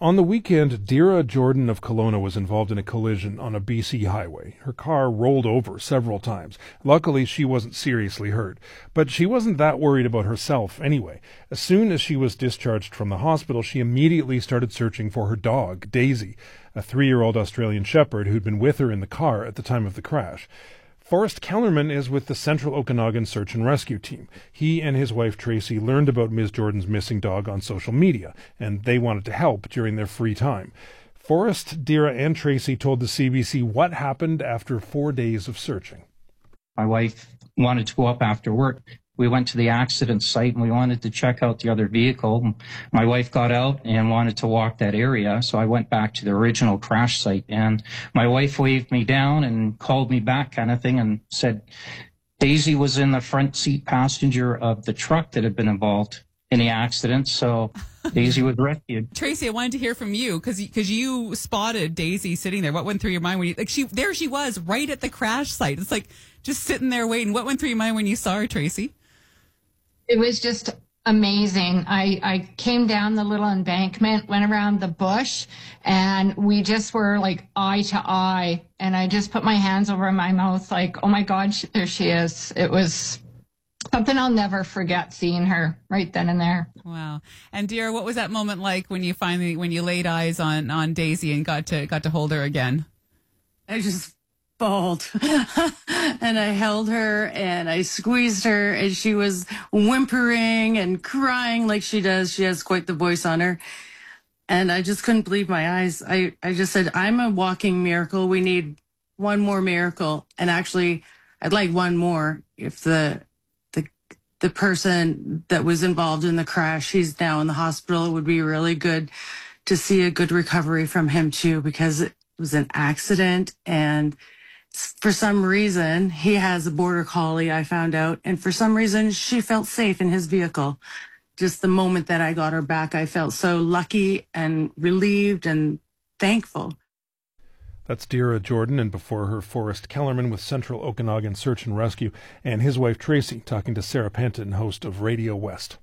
On the weekend, Dira Jordan of Kelowna was involved in a collision on a BC highway. Her car rolled over several times. Luckily, she wasn't seriously hurt. But she wasn't that worried about herself anyway. As soon as she was discharged from the hospital, she immediately started searching for her dog, Daisy, a 3-year-old Australian Shepherd who'd been with her in the car at the time of the crash. Forrest Kellerman is with the Central Okanagan Search and Rescue Team. He and his wife Tracy learned about Ms. Jordan's missing dog on social media, and they wanted to help during their free time. Forrest, Dira, and Tracy told the CBC what happened after 4 days of searching. My wife wanted to go up after work. We went to the accident site and we wanted to check out the other vehicle. My wife got out and wanted to walk that area, so I went back to the original crash site. And my wife waved me down and called me back kind of thing and said Daisy was in the front seat passenger of the truck that had been involved in the accident, so Daisy was rescued. Tracy, I wanted to hear from you because you spotted Daisy sitting there. What went through your mind when you she was right at the crash site? It's like just sitting there waiting. What went through your mind when you saw her, Tracy? It was just amazing. I came down the little embankment, went around the bush, and we just were like eye to eye. And I just put my hands over my mouth like, oh my God, there she is. It was something I'll never forget, seeing her right then and there. Wow. And Dira, what was that moment like when you laid eyes on Daisy and got to hold her again? I just bawled and I held her and I squeezed her and she was whimpering and crying like she does. She has quite the voice on her. And I just couldn't believe my eyes. I just said, I'm a walking miracle. We need one more miracle. And actually, I'd like one more if the person that was involved in the crash, he's now in the hospital. It would be really good to see a good recovery from him too, because it was an accident. And for some reason, he has a border collie, I found out. And for some reason, she felt safe in his vehicle. Just the moment that I got her back, I felt so lucky and relieved and thankful. That's Dira Jordan, and before her, Forrest Kellerman with Central Okanagan Search and Rescue, and his wife Tracy talking to Sarah Penton, host of Radio West.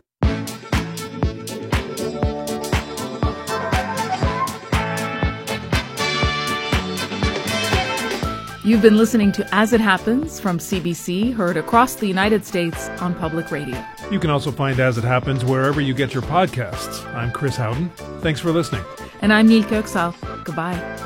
You've been listening to As It Happens from CBC, heard across the United States on public radio. You can also find As It Happens wherever you get your podcasts. I'm Chris Howden. Thanks for listening. And I'm Nilka Oksal. Goodbye.